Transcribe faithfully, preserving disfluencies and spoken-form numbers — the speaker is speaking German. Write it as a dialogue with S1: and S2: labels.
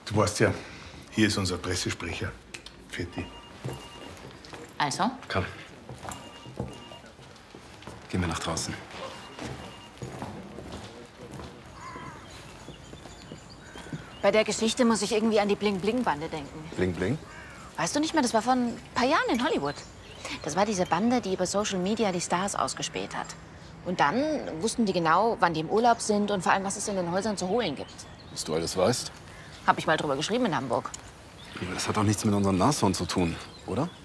S1: Du weißt ja, hier ist unser Pressesprecher. Fetti.
S2: Also?
S3: Komm. Gehen wir nach draußen.
S2: Bei der Geschichte muss ich irgendwie an die Bling-Bling-Bande denken.
S3: Bling Bling?
S2: Weißt du nicht mehr, das war vor ein paar Jahren in Hollywood. Das war diese Bande, die über Social Media die Stars ausgespäht hat. Und dann wussten die genau, wann die im Urlaub sind und vor allem, was es in den Häusern zu holen gibt.
S3: Was du alles weißt?
S2: Hab ich mal drüber geschrieben in Hamburg.
S3: Aber das hat doch nichts mit unserem Nashorn zu tun, oder?